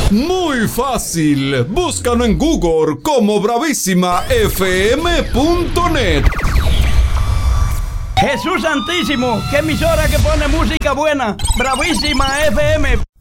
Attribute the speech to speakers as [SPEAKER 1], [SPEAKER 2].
[SPEAKER 1] Muy fácil. Búscanos en Google como bravísimafm.net.
[SPEAKER 2] Jesús Santísimo, qué emisora que pone música buena. Bravísima FM.